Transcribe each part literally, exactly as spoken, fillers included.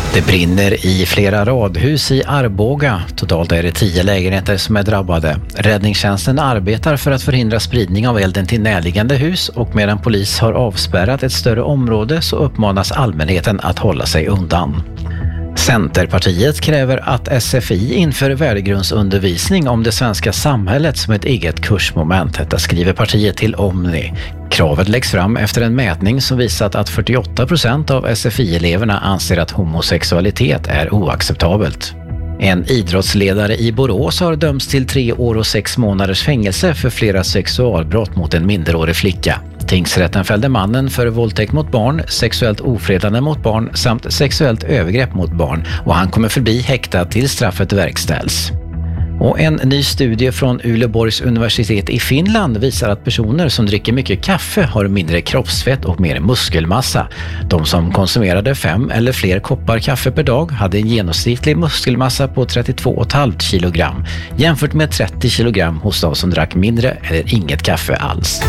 Det brinner i flera radhus i Arboga. Totalt är det tio lägenheter som är drabbade. Räddningstjänsten arbetar för att förhindra spridning av elden till närliggande hus, och medan polis har avspärrat ett större område så uppmanas allmänheten att hålla sig undan. Centerpartiet kräver att S F I inför värdegrundsundervisning om det svenska samhället som ett eget kursmoment. Detta skriver partiet till Omni. Kravet läggs fram efter en mätning som visat att fyrtioåtta procent av S F I-eleverna anser att homosexualitet är oacceptabelt. En idrottsledare i Borås har dömts till tre år och sex månaders fängelse för flera sexualbrott mot en minderårig flicka. Tingsrätten fällde mannen för våldtäkt mot barn, sexuellt ofredande mot barn samt sexuellt övergrepp mot barn, och han kommer förbli häktad till straffet verkställs. Och en ny studie från Uleåborgs universitet i Finland visar att personer som dricker mycket kaffe har mindre kroppsfett och mer muskelmassa. De som konsumerade fem eller fler koppar kaffe per dag hade en genomsnittlig muskelmassa på trettiotvå komma fem kilogram jämfört med trettio kilogram hos de som drack mindre eller inget kaffe alls.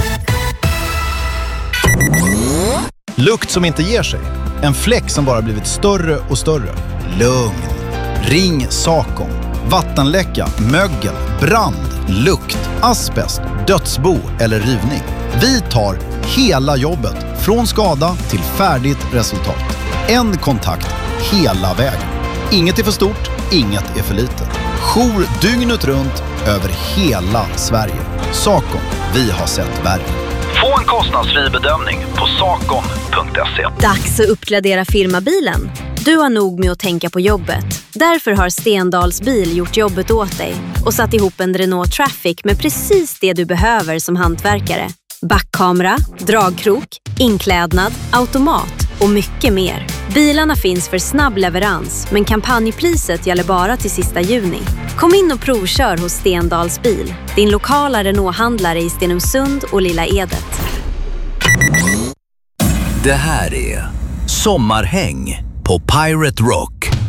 Lukt som inte ger sig. En fläck som bara blivit större och större. Lugn. Ring Sakom. Vattenläcka, mögel, brand, lukt, asbest, dödsbo eller rivning. Vi tar hela jobbet från skada till färdigt resultat. En kontakt hela vägen. Inget är för stort, inget är för litet. Jour dygnet runt över hela Sverige. Sakom, vi har sett värre. Få en kostnadsfri bedömning på sakom punkt se. Dags att uppgradera firmabilen. Du har nog med att tänka på jobbet. Därför har Stendals bil gjort jobbet åt dig och satt ihop en Renault Traffic med precis det du behöver som hantverkare. Backkamera, dragkrok, inklädnad, automat och mycket mer. Bilarna finns för snabb leverans, men kampanjpriset gäller bara till sista juni. Kom in och provkör hos Stendals bil, din lokala Renault-handlare i Stenungsund och Lilla Edet. Det här är Sommarhäng på Pirate Rock.